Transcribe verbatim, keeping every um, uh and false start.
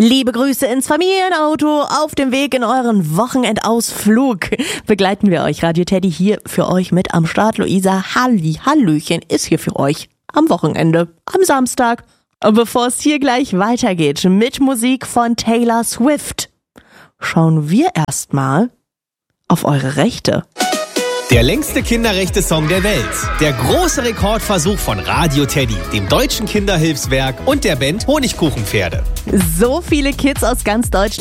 Liebe Grüße ins Familienauto. Auf dem Weg in euren Wochenendausflug begleiten wir euch. Radio Teddy hier für euch mit am Start. Luisa Halli, Hallöchen ist hier für euch am Wochenende, am Samstag. Und bevor es hier gleich weitergeht mit Musik von Taylor Swift, schauen wir erstmal auf eure Rechte. Der längste Kinderrechte-Song der Welt. Der große Rekordversuch von Radio Teddy, dem Deutschen Kinderhilfswerk und der Band Honigkuchenpferde. So viele Kids aus ganz Deutschland